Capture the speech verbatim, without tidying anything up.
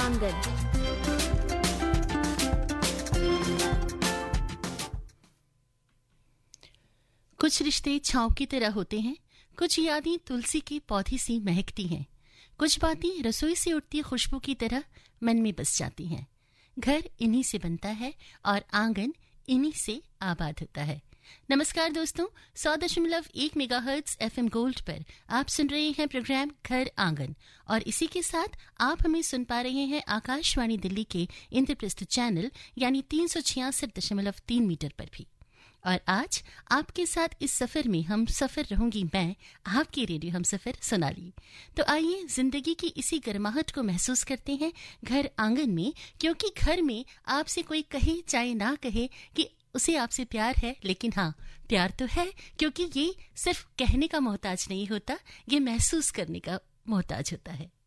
आंगन। कुछ रिश्ते छांव की तरह होते हैं, कुछ यादें तुलसी की पौधी सी महकती हैं, कुछ बातें रसोई से उठती खुशबू की तरह मन में बस जाती हैं। घर इन्हीं से बनता है और आंगन इन्हीं से आबाद होता है। नमस्कार दोस्तों, सौ दशमलव एक मेगाहर्ट्ज एफएम गोल्ड पर आप सुन रहे हैं प्रोग्राम घर आंगन और इसी के साथ आप हमें सुन पा रहे हैं आकाशवाणी दिल्ली के इंद्रप्रस्थ चैनल यानी तीन सौ छियासठ दशमलव तीन मीटर पर भी। और आज आपके साथ इस सफर में हम सफर रहूंगी मैं, आपकी रेडियो हम सफर सोनाली। तो आइए जिंदगी की इसी गर्माहट को महसूस करते हैं घर आंगन में, क्योंकि घर में आपसे कोई कहे चाहे ना कहे कि उसे आपसे प्यार है, लेकिन हाँ प्यार तो है, क्योंकि ये सिर्फ कहने का मोहताज नहीं होता, ये महसूस करने का मोहताज होता है।